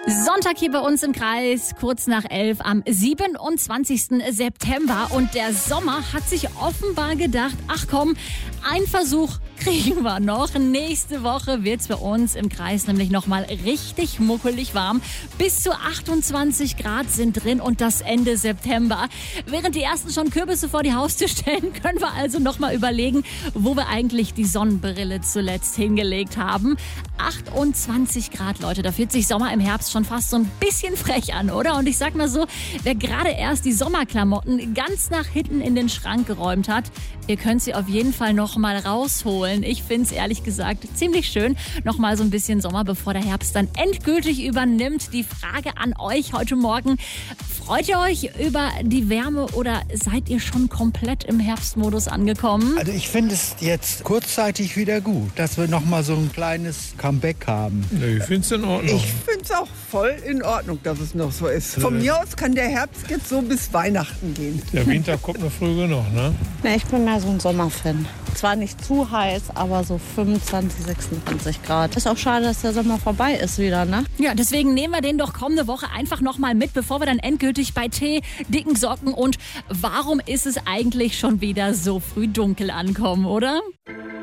Sonntag hier bei uns im Kreis, kurz nach 11 am 27. September. Und der Sommer hat sich offenbar gedacht, ach komm, einen Versuch kriegen wir noch. Nächste Woche wird es bei uns im Kreis nämlich nochmal richtig muckelig warm. Bis zu 28 Grad sind drin und das Ende September. Während die ersten schon Kürbisse vor die Haustür stellen, können wir also nochmal überlegen, wo wir eigentlich die Sonnenbrille zuletzt hingelegt haben. 28 Grad, Leute, da fühlt sich Sommer im Herbst schon fast so ein bisschen frech an, oder? Und ich sag mal so, wer gerade erst die Sommerklamotten ganz nach hinten in den Schrank geräumt hat, ihr könnt sie auf jeden Fall nochmal rausholen. Ich finde es ehrlich gesagt ziemlich schön. Nochmal so ein bisschen Sommer, bevor der Herbst dann endgültig übernimmt. Die Frage an euch heute Morgen: Freut ihr euch über die Wärme oder seid ihr schon komplett im Herbstmodus angekommen? Also ich finde es jetzt kurzzeitig wieder gut, dass wir nochmal so ein kleines Comeback haben. Nee, ich finde es in Ordnung. Ich finde es auch voll in Ordnung, dass es noch so ist. Von mir aus kann der Herbst jetzt so bis Weihnachten gehen. Der Winter kommt noch früh genug, ne? Ne, ich bin mehr so ein Sommerfan. Zwar nicht zu heiß, aber so 25, 26 Grad. Ist auch schade, dass der Sommer vorbei ist wieder, ne? Ja, deswegen nehmen wir den doch kommende Woche einfach nochmal mit, bevor wir dann endgültig bei Tee, dicken Socken und warum ist es eigentlich schon wieder so früh dunkel ankommen, oder?